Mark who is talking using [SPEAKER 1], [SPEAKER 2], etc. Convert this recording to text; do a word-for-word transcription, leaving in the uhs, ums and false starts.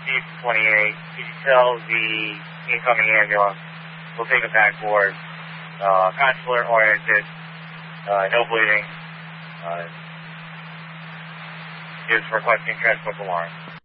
[SPEAKER 1] Steve from twenty-eight. Could you tell the incoming ambulance we'll take a backboard, uh, consular oriented, uh, no bleeding, uh, is requesting transport to Lawrence.